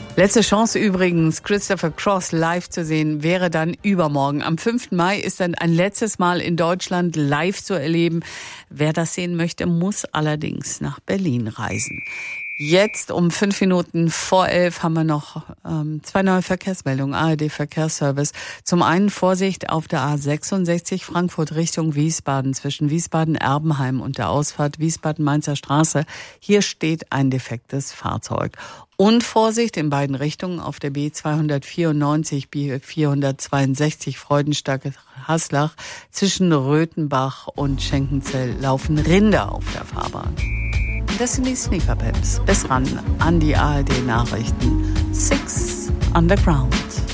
Letzte Chance übrigens, Christopher Cross live zu sehen, wäre dann übermorgen. Am 5. Mai ist dann ein letztes Mal in Deutschland live zu erleben. Wer das sehen möchte, muss allerdings nach Berlin reisen. Jetzt um 5 Minuten vor 11 haben wir noch 2 neue Verkehrsmeldungen, ARD Verkehrsservice. Zum einen Vorsicht auf der A66 Frankfurt Richtung Wiesbaden zwischen Wiesbaden-Erbenheim und der Ausfahrt Wiesbaden-Mainzer Straße. Hier steht ein defektes Fahrzeug. Und Vorsicht in beiden Richtungen auf der B294, B462 Freudenstadt-Haslach zwischen Röthenbach und Schenkenzell laufen Rinder auf der Fahrbahn. Das sind die Sneakerpaps. Bis ran an die ARD-Nachrichten. 6 Underground.